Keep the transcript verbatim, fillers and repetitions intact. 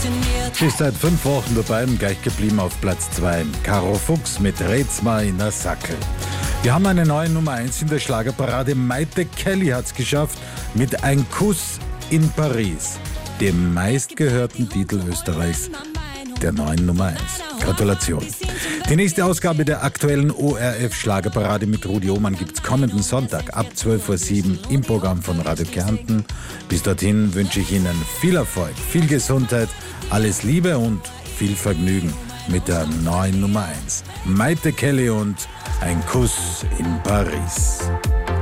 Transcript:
Sie ist seit fünf Wochen dabei und gleich geblieben auf Platz zwei. Caro Fuchs mit Rätsma in der Sackel. Wir haben eine neue Nummer eins in der Schlagerparade. Maite Kelly hat es geschafft mit Ein Kuss in Paris, dem meistgehörten Titel Österreichs, der neuen Nummer eins. Gratulation. Die nächste Ausgabe der aktuellen O R F Schlagerparade mit Rudi Ohmann gibt es kommenden Sonntag ab zwölf Uhr sieben im Programm von Radio Kärnten. Bis dorthin wünsche ich Ihnen viel Erfolg, viel Gesundheit, alles Liebe und viel Vergnügen mit der neuen Nummer eins. Maite Kelly und Ein Kuss in Paris.